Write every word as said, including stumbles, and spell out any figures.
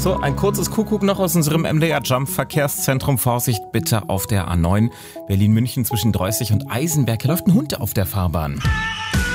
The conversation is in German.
So, ein kurzes Kuckuck noch aus unserem M D R-Jump-Verkehrszentrum. Vorsicht bitte auf der A neun Berlin-München zwischen Dreußig und Eisenberg. Hier läuft ein Hund auf der Fahrbahn.